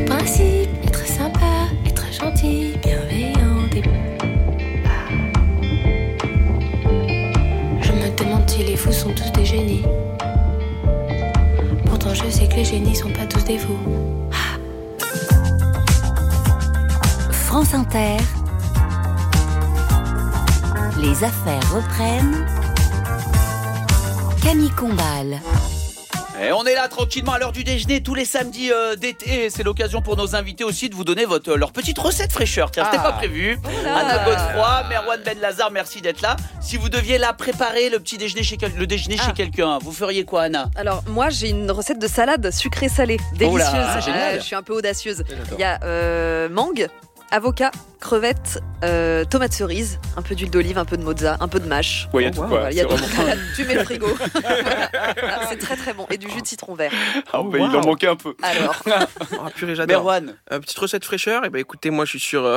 principe, être sympa, être gentil, bienveillant et je me demande si les fous sont tous des génies. Pourtant je sais que les génies sont pas tous des fous. France Inter, les affaires reprennent. Camille Combal. Et on est là tranquillement à l'heure du déjeuner tous les samedis d'été. C'est l'occasion pour nos invités aussi de vous donner leur petite recette fraîcheur. Tiens, c'était pas prévu. Anna Godefroy, Merwan Benlazar, merci d'être là. Si vous deviez là préparer le petit déjeuner chez quelqu'un, vous feriez quoi, Anna ? Alors moi j'ai une recette de salade sucrée-salée, délicieuse. Oh là, génial. Je suis un peu audacieuse. Il y a mangue, avocat, crevettes, tomates cerises, un peu d'huile d'olive, un peu de mozza, un peu de mâche. Ouais, il y a tout quoi. Il y a tout. Tu mets le frigo. C'est très très bon. Et du jus de citron vert. Il en manquait un peu. Alors, Purée, j'adore. Merwan, Petite recette fraîcheur. Et écoutez, moi je suis sur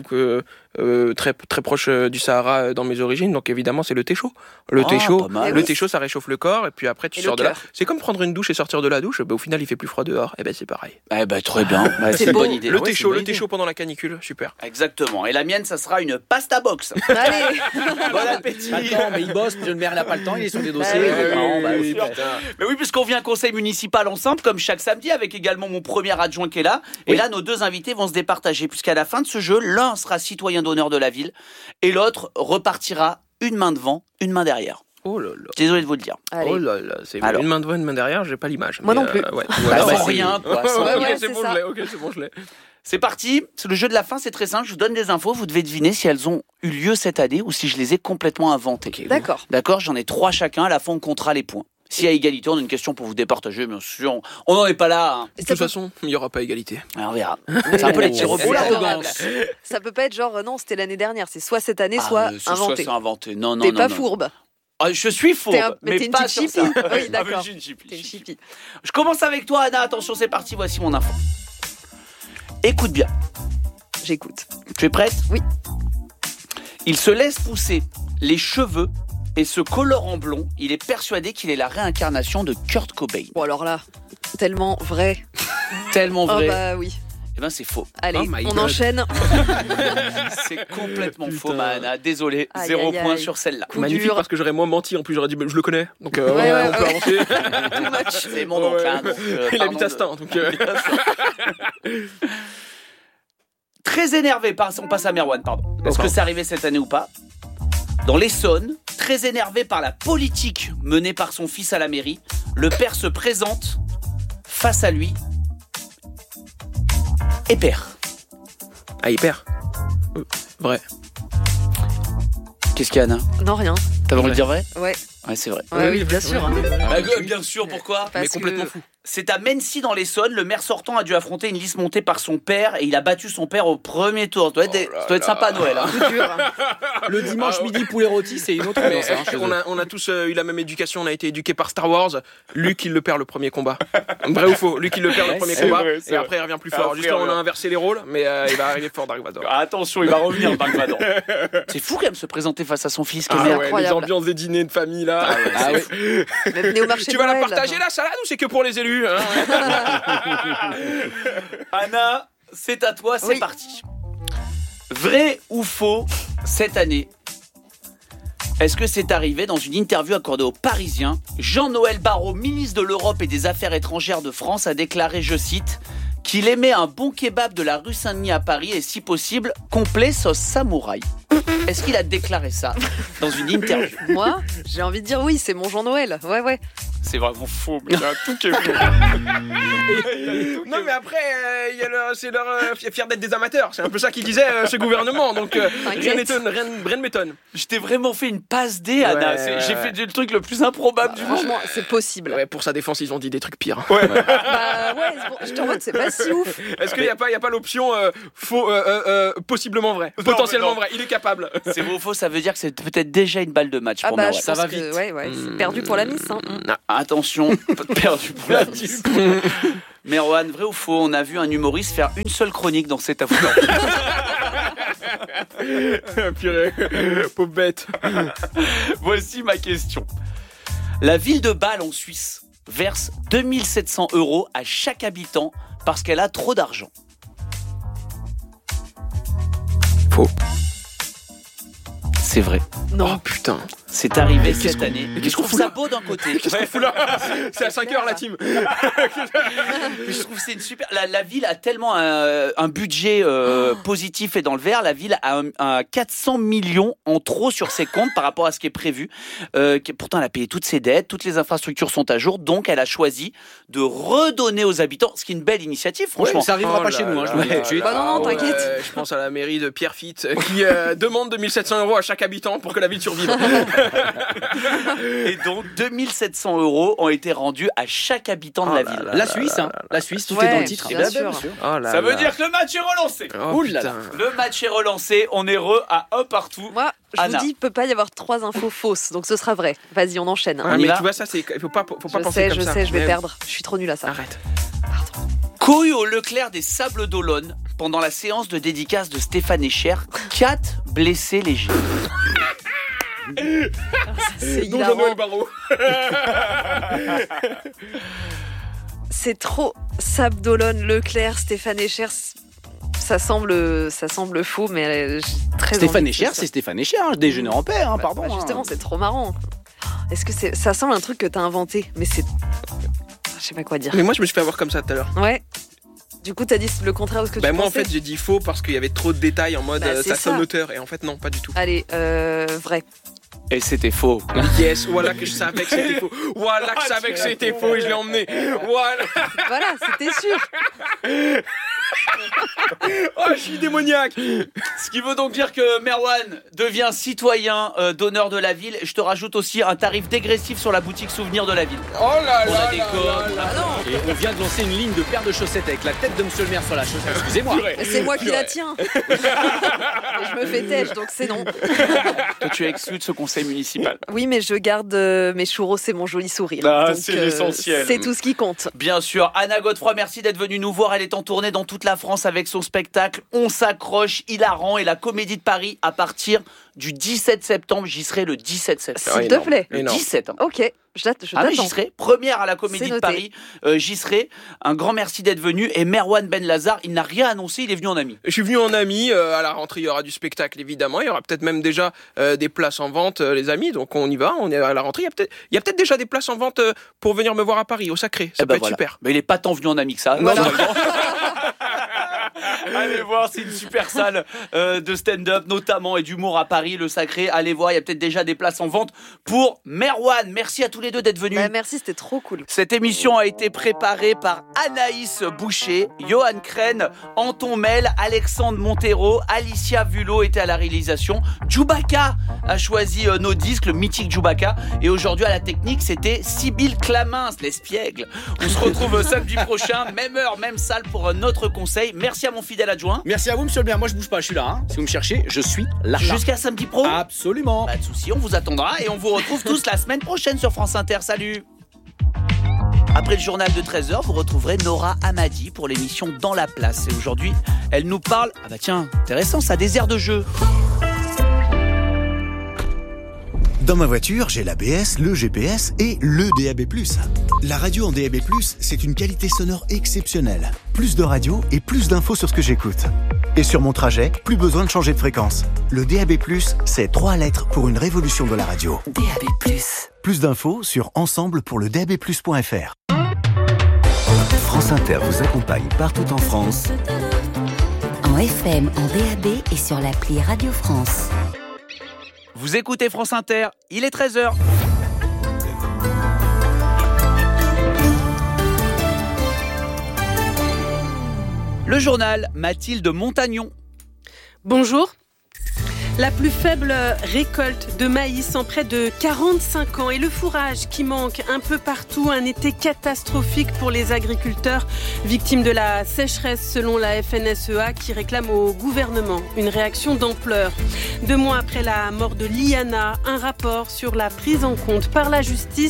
très très proche du Sahara dans mes origines, donc évidemment c'est le thé chaud. Le thé chaud, ça réchauffe le corps, et puis après tu sors de là. C'est comme prendre une douche et sortir de la douche. Au final, il fait plus froid dehors. Et c'est pareil. très bien. C'est une bonne idée. Le thé chaud pendant la canicule, super. Exactement. Et la mienne, ça sera une pasta box. allez. Bon appétit. Attends, mais il bosse, le maire n'a pas le temps, il est sur des dossiers. Mais oui, puisqu'on vient conseil municipal ensemble, comme chaque samedi, avec également mon premier adjoint qui est là. Et là, nos deux invités vont se départager, puisqu'à la fin de ce jeu, l'un sera citoyen d'honneur de la ville, et l'autre repartira une main devant, une main derrière. Oh là là. Désolé de vous le dire. Allez. Oh là là, c'est Alors. une main devant, une main derrière, j'ai pas l'image. Moi non plus. Ouais. Sans rien, quoi. Sans rien. Ouais, c'est c'est bon, ça. je l'ai. Ok, c'est bon, je l'ai. C'est parti, c'est le jeu de la fin, c'est très simple, je vous donne des infos, vous devez deviner si elles ont eu lieu cette année ou si je les ai complètement inventées. D'accord. D'accord, j'en ai 3 chacun, à la fin on comptera les points. S'il y a égalité, on a une question pour vous départager, bien sûr. On n'en est pas là. Hein. De toute façon, il n'y aura pas égalité. Alors, on verra. C'est un peu les tirs au bout, là. Ça peut pas être genre non, c'était l'année dernière, c'est soit cette année, soit inventé. Soit inventé. Non. T'es pas fourbe. Ah, je suis fourbe, mais t'es une pas petite sur ça. chippie. Oui, d'accord. Je suis une chippie. T'es une chippie. Je commence avec toi, Anna. Attention, c'est parti. Voici mon info. Écoute bien. J'écoute. Tu es prête ? Oui. Il se laisse pousser les cheveux et se colore en blond. Il est persuadé qu'il est la réincarnation de Kurt Cobain. Bon alors là, tellement vrai. Tellement vrai. Oh bah oui. Eh ben c'est faux. Allez, Oh my on God. enchaîne. C'est complètement faux, ma Anna. Désolé. Aïe, 0 aïe, point aïe. sur celle-là. Coup Magnifique, dur. parce que j'aurais moins menti. En plus, j'aurais dit, je le connais. Donc, on peut ouais. avancer. Too much. C'est mon oncle. Hein, donc, Il pardon habite à Stein. Donc, Très énervé, on passe à Merwan, pardon. Est-ce que c'est arrivé cette année ou pas ? Dans l'Essonne, très énervé par la politique menée par son fils à la mairie, le père se présente face à lui et perd. Ah, il perd. Vrai. Qu'est-ce qu'il y a, Anna ? Non, rien. T'as le droit de dire vrai ? Ouais. Ouais, c'est vrai. Ouais, oui, bien sûr. Bien sûr, pourquoi ? Parce Mais complètement que- fou. C'est à Mency dans l'Essonne, le maire sortant a dû affronter une liste montée par son père et il a battu son père au premier tour. Ça doit être sympa à Noël. Hein. Coup dur. Le dimanche midi, poulet rôti, c'est une autre ambiance. Hein, chez eux. On a tous eu la même éducation, on a été éduqués par Star Wars. Luke, il le perd le premier combat. Vrai ou faux ? Luke, il le perd le premier c'est combat. vrai, c'est Et vrai. après, il revient plus fort. Après, Juste là, il on a revient. inversé les rôles, mais il va arriver fort, Dark Vador. Attention, il va revenir, Dark Vador. C'est fou quand même se présenter face à son fils. Quel merde. Les incroyable. ambiances des dîners de famille, là. Ah oui. Même venez au marché Tu de vas la Noël, partager, là. la salade, ou c'est que pour les élus hein Anna, c'est à toi, c'est Oui. parti. Vrai ou faux, cette année, est-ce que c'est arrivé dans une interview accordée aux Parisiens ? Jean-Noël Barrot, ministre de l'Europe et des Affaires étrangères de France, a déclaré, je cite, qu'il aimait un bon kebab de la rue Saint-Denis à Paris et si possible, complet sauce samouraï. Est-ce qu'il a déclaré ça dans une interview ? Moi, j'ai envie de dire oui, c'est mon Jean-Noël. Ouais. C'est vraiment faux, mais il y a tout qui est faux. Non, mais après, c'est leur fier d'être des amateurs. C'est un peu ça qu'il disait, ce gouvernement. Donc, rien ne m'étonne. Je t'ai vraiment fait une passe D, Anna. Ouais. J'ai fait le truc le plus improbable du monde. Franchement, c'est possible. Ouais, pour sa défense, ils ont dit des trucs pires. Bah ouais, c'est bon, je te rends c'est pas si ouf. Est-ce qu'il n'y a pas l'option faux, possiblement vrai, Non, potentiellement mais non. vrai? Il est capable. C'est vrai ou faux, ça veut dire que c'est peut-être déjà une balle de match Ah pour bah Merwan. je Ça pense va que vite. ouais, c'est perdu pour la Miss. Hein. Attention, perdu pour la Miss. Merwan, vrai ou faux, on a vu un humoriste faire une seule chronique dans cet affrontement. Purée, pauvre bête. Voici ma question. La ville de Bâle en Suisse verse 2700 € à chaque habitant parce qu'elle a trop d'argent. Faux. C'est vrai. Non. Oh putain. C'est arrivé cette année. Je trouve ça beau d'un côté. Qu'est-ce qu'on fout là ? C'est à 5h la team. Je trouve que c'est une super. La ville a tellement un budget positif et dans le vert. La ville a 400 millions en trop sur ses comptes par rapport à ce qui est prévu. Pourtant, elle a payé toutes ses dettes, toutes les infrastructures sont à jour. Donc, elle a choisi de redonner aux habitants, ce qui est une belle initiative, franchement. Ouais, ça arrivera pas chez nous. Je me dis tout de suite. Non, t'inquiète. Je pense à la mairie de Pierrefitte qui demande 2700 € à chaque habitant pour que la ville survive. Et donc 2700 € ont été rendus à chaque habitant de la ville. La Suisse, la Suisse, tout est dans le titre. Bien sûr. Ça veut dire que le match est relancé. Le match est relancé, on est à 1 partout. Moi, je vous dis, il peut pas y avoir 3 infos fausses, donc ce sera vrai. Vas-y, on enchaîne. Ah, mais tu vois ça, il faut pas penser comme ça. Je sais, je vais perdre. Je suis trop nulle à ça. Arrête. Pardon. Couille au Leclerc des Sables d'Olonne pendant la séance de dédicace de Stéphane Echer. 4 blessés légers. C'est hilarant. Jean-Noël Barrot. C'est trop Sables d'Olonne, Leclerc, Stéphane Echer. Ça semble faux, mais très. Stéphane Echer, c'est Stéphane Echer. Déjeuner en paix, pardon. Justement, c'est trop marrant. Est-ce que ça semble un truc que t'as inventé, mais c'est. Je sais pas quoi dire. Mais moi, je me suis fait avoir comme ça tout à l'heure. Ouais. Du coup, t'as dit le contraire de ce que tu pensais. Moi, en fait, j'ai dit faux parce qu'il y avait trop de détails en mode ça sonne auteur. Et en fait, non, pas du tout. Allez, vrai. Et c'était faux. Yes, voilà que je savais que c'était faux. Voilà que je savais que c'était faux et je l'ai emmené. Voilà, c'était sûr. Oh, je suis démoniaque. Ce qui veut donc dire que Merwan devient citoyen d'honneur de la ville. Je te rajoute aussi un tarif dégressif sur la boutique souvenir de la ville. Oh là pour là la déco. Et on vient de lancer une ligne de paires de chaussettes avec la tête de Monsieur le maire sur la chaussette. Excusez-moi. C'est moi qui la tiens. Et je me fais têche, donc c'est non. Toi, tu es exclu de ce conseil municipal. Oui, mais je garde mes churros et mon joli sourire. Ah, donc, c'est l'essentiel. C'est tout ce qui compte. Bien sûr. Anna Godefroy, merci d'être venue nous voir. Elle est en tournée dans toute la France avec son spectacle On s'accroche, hilarant, et la Comédie de Paris à partir du 17 septembre. J'y serai le 17 septembre. S'il te plaît. Le 17. Ok, je t'attends. Mais j'y serai. Première à la Comédie de Paris. J'y serai. Un grand merci d'être venu. Et Merwan Ben Lazar, il n'a rien annoncé, il est venu en ami. Je suis venu en ami. À la rentrée, il y aura du spectacle, évidemment. Il y aura peut-être même déjà des places en vente, les amis. Donc on y va. On est à la rentrée. Il y a peut-être déjà des places en vente pour venir me voir à Paris, au Sacré. Ça peut être super. Mais il n'est pas tant venu en ami que ça. Voilà. Allez voir, c'est une super salle de stand-up notamment et d'humour à Paris, le Sacré. Allez voir, il y a peut-être déjà des places en vente pour Merwan. Merci à tous les deux d'être venus. Merci, c'était trop cool. Cette émission a été préparée par Anaïs Boucher, Johan Crène, Anton Mel, Alexandre Montero, Alicia Vulot était à la réalisation. Djoubaka a choisi nos disques, le mythique Djoubaka. Et aujourd'hui à la technique, c'était Sybille Clamins, l'espiègle. On se retrouve samedi prochain, même heure, même salle pour notre conseil. Merci à mon fidèle adjoint. Merci à vous, monsieur le maire. Moi, je bouge pas, je suis là. Si vous me cherchez, je suis là. Jusqu'à samedi pro. Absolument. Pas de soucis, on vous attendra et on vous retrouve tous la semaine prochaine sur France Inter. Salut. Après le journal de 13h, vous retrouverez Nora Hamadi pour l'émission Dans la place. Et aujourd'hui, elle nous parle, intéressant ça, des aires de jeu. Dans ma voiture, j'ai l'ABS, le GPS et le DAB+. La radio en DAB+, c'est une qualité sonore exceptionnelle. Plus de radio et plus d'infos sur ce que j'écoute. Et sur mon trajet, plus besoin de changer de fréquence. Le DAB+, c'est 3 lettres pour une révolution de la radio. DAB+. Plus d'infos sur ensemble-pour-le-DAB+.fr. France Inter vous accompagne partout en France. En FM, en DAB et sur l'appli Radio France. Vous écoutez France Inter, il est 13h. Le journal, Mathilde Montagnon. Bonjour. La plus faible récolte de maïs en près de 45 ans et le fourrage qui manque un peu partout, un été catastrophique pour les agriculteurs victimes de la sécheresse selon la FNSEA qui réclame au gouvernement une réaction d'ampleur. 2 mois après la mort de Liana, un rapport sur la prise en compte par la justice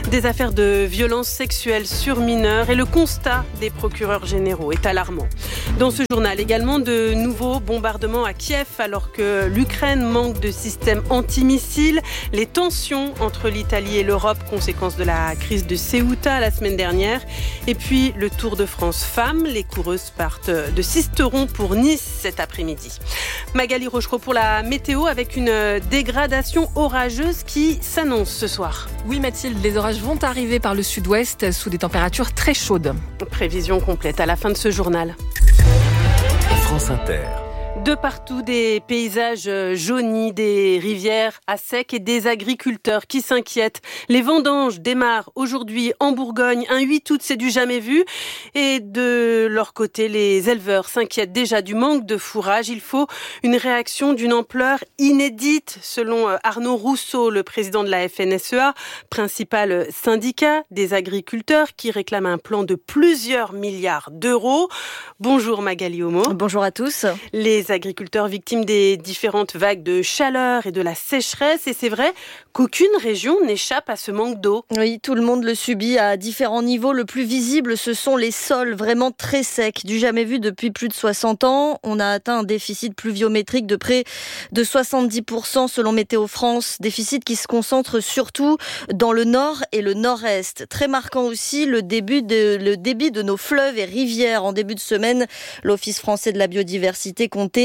des affaires de violences sexuelles sur mineurs et le constat des procureurs généraux est alarmant. Dans ce journal également, de nouveaux bombardements à Kiev alors que l'Ukraine manque de systèmes antimissiles, les tensions entre l'Italie et l'Europe, conséquence de la crise de Ceuta la semaine dernière, et puis le Tour de France femmes, les coureuses partent de Sisteron pour Nice cet après-midi. Magali Rochereau pour la météo avec une dégradation orageuse qui s'annonce ce soir. Oui Mathilde, les orages vont arriver par le sud-ouest sous des températures très chaudes. Prévision complète à la fin de ce journal. France Inter. De partout, des paysages jaunis, des rivières à sec et des agriculteurs qui s'inquiètent. Les vendanges démarrent aujourd'hui en Bourgogne. Un 8 août, c'est du jamais vu. Et de leur côté, les éleveurs s'inquiètent déjà du manque de fourrage. Il faut une réaction d'une ampleur inédite, selon Arnaud Rousseau, le président de la FNSEA, principal syndicat des agriculteurs, qui réclame un plan de plusieurs milliards d'euros. Bonjour Magali Homo. Bonjour à tous. Les agriculteurs victimes des différentes vagues de chaleur et de la sécheresse. Et c'est vrai qu'aucune région n'échappe à ce manque d'eau. Oui, tout le monde le subit à différents niveaux. Le plus visible, ce sont les sols vraiment très secs. Du jamais vu depuis plus de 60 ans. On a atteint un déficit pluviométrique de près de 70% selon Météo France. Déficit qui se concentre surtout dans le nord et le nord-est. Très marquant aussi le débit de nos fleuves et rivières. En début de semaine, l'Office français de la biodiversité comptait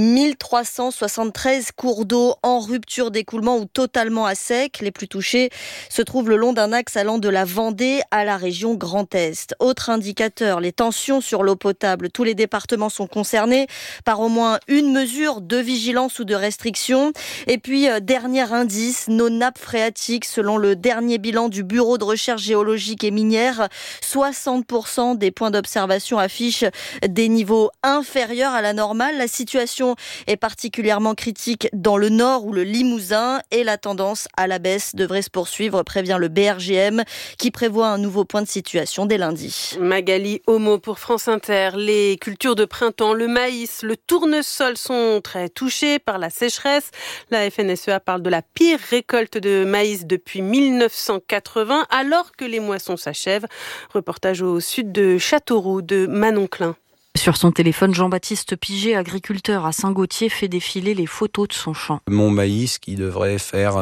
1373 cours d'eau en rupture d'écoulement ou totalement à sec. Les plus touchés se trouvent le long d'un axe allant de la Vendée à la région Grand Est. Autre indicateur, les tensions sur l'eau potable. Tous les départements sont concernés par au moins une mesure de vigilance ou de restriction. Et puis, dernier indice, nos nappes phréatiques. Selon le dernier bilan du Bureau de recherche géologique et minière, 60% des points d'observation affichent des niveaux inférieurs à la normale. La situation est particulièrement critique dans le nord ou le Limousin et la tendance à la baisse devrait se poursuivre, prévient le BRGM qui prévoit un nouveau point de situation dès lundi. Magali Homo pour France Inter. Les cultures de printemps, le maïs, le tournesol sont très touchés par la sécheresse. La FNSEA parle de la pire récolte de maïs depuis 1980 alors que les moissons s'achèvent. Reportage au sud de Châteauroux de Manon Klein. Sur son téléphone, Jean-Baptiste Piget, agriculteur à Saint-Gauthier, fait défiler les photos de son champ. Mon maïs qui devrait faire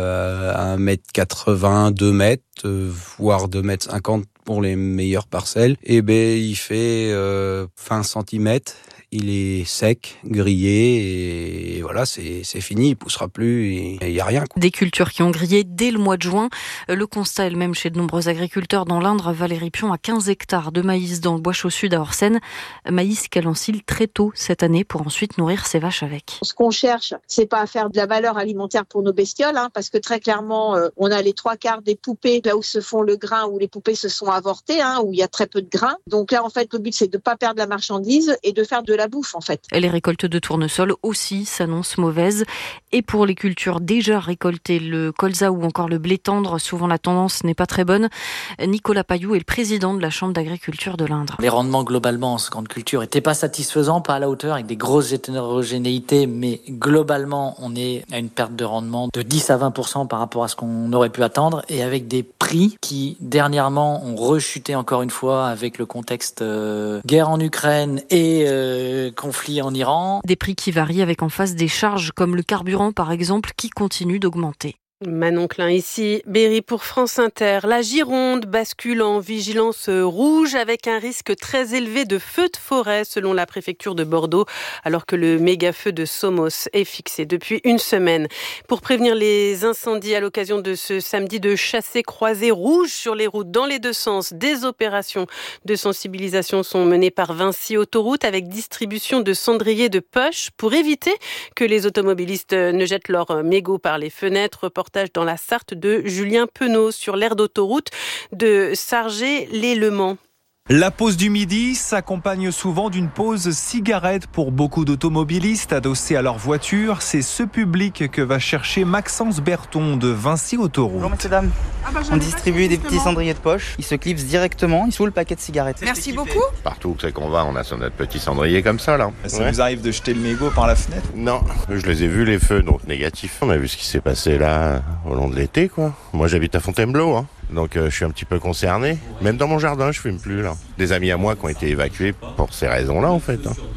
1,80 m, 2 mètres, voire 2,50 m pour les meilleures parcelles, il fait 20 cm. Il est sec, grillé et voilà, c'est fini, il poussera plus et il n'y a rien. Des cultures qui ont grillé dès le mois de juin. Le constat est le même chez de nombreux agriculteurs dans l'Indre. Valérie Pion a 15 hectares de maïs dans le Bois-Chaud Sud à Orsène. Maïs qu'elle encile très tôt cette année pour ensuite nourrir ses vaches avec. Ce qu'on cherche, c'est pas à faire de la valeur alimentaire pour nos bestioles, parce que très clairement, on a les 3/4 des poupées là où se font le grain, où les poupées se sont avortées, où il y a très peu de grain. Donc là, en fait, le but, c'est de pas perdre la marchandise et de faire de la bouffe, en fait. Et les récoltes de tournesol aussi s'annoncent mauvaises. Et pour les cultures déjà récoltées, le colza ou encore le blé tendre, souvent la tendance n'est pas très bonne. Nicolas Pailloux est le président de la Chambre d'agriculture de l'Indre. Les rendements globalement en seconde culture n'étaient pas satisfaisants, pas à la hauteur, avec des grosses hétérogénéités, mais globalement, on est à une perte de rendement de 10 à 20% par rapport à ce qu'on aurait pu attendre, et avec des prix qui, dernièrement, ont rechuté encore une fois avec le contexte guerre en Ukraine et conflit en Iran. Des prix qui varient avec en face des charges comme le carburant par exemple qui continuent d'augmenter. Manon Klein ici, Berry pour France Inter. La Gironde bascule en vigilance rouge avec un risque très élevé de feux de forêt selon la préfecture de Bordeaux, alors que le méga-feu de Somos est fixé depuis une semaine. Pour prévenir les incendies à l'occasion de ce samedi de chassé-croisé rouge sur les routes dans les deux sens, des opérations de sensibilisation sont menées par Vinci Autoroute avec distribution de cendriers de poche pour éviter que les automobilistes ne jettent leurs mégots par les fenêtres. Reportage dans la Sarthe de Julien Penaud sur l'aire d'autoroute de Sargé-les-Le Mans. La pause du midi s'accompagne souvent d'une pause cigarette pour beaucoup d'automobilistes adossés à leur voiture. C'est ce public que va chercher Maxence Berton de Vinci Autoroute. Bonjour messieurs dames, on distribue des petits cendriers de poche. Ils se clipsent directement sous le paquet de cigarettes. Merci beaucoup. Partout où qu'on va, on a notre petit cendrier comme ça là. Ça vous arrive de jeter le mégot par la fenêtre? Non, je les ai vus les feux, donc négatifs. On a vu ce qui s'est passé là au long de l'été quoi. Moi j'habite à Fontainebleau. Donc je suis un petit peu concerné. Même dans mon jardin, je fume plus là. Des amis à moi qui ont été évacués pour ces raisons-là en fait.